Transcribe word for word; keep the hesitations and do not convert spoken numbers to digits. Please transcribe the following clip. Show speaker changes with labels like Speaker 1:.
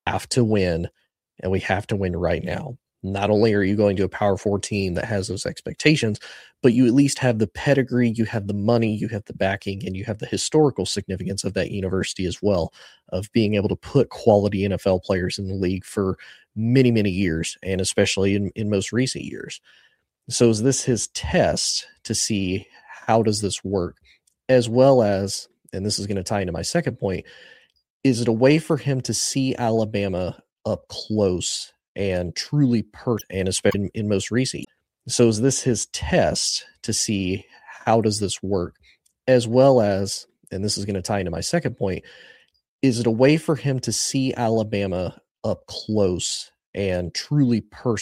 Speaker 1: have to win, and we have to win right now. Not only are you going to a Power Four team that has those expectations, but you at least have the pedigree, you have the money, you have the backing, and you have the historical significance of that university as well, of being able to put quality N F L players in the league for many, many years, and especially in, in most recent years. So is this his test to see how does this work? As well as, and this is going to tie into my second point, is it a way for him to see Alabama up close and truly per and especially in, in most recent? So is this his test to see how does this work? As well as, and this is going to tie into my second point, is it a way for him to see Alabama up close and truly personally